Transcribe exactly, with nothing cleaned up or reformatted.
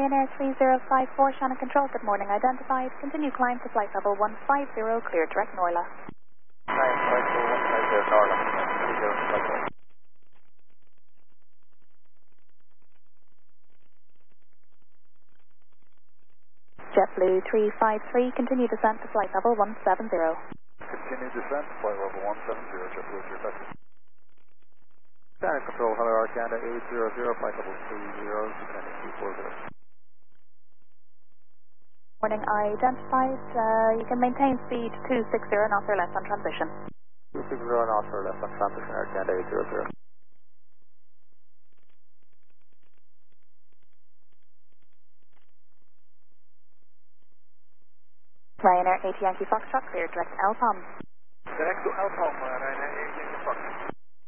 Ryanair three zero five four, Shannon Control, good morning, identified. Continue climb to flight level one five zero, clear direct Norla. nine five four one five zero Norla, three zero five four. JetBlue three five three, continue descent to flight level one seven zero. Continue descent, flight level one seven zero, JetBlue three five three. Shannon Control, hello, Arcanda eight zero zero, flight level three zero, descending two four zero. Morning, identified. Uh, you can maintain speed two six zero knots or less on transition. two six zero knots or less on transition, Arcanda eight zero zero. Ryanair eight Yankee Foxtrot, clear direct L P O M. Direct to Alpha, Ryanair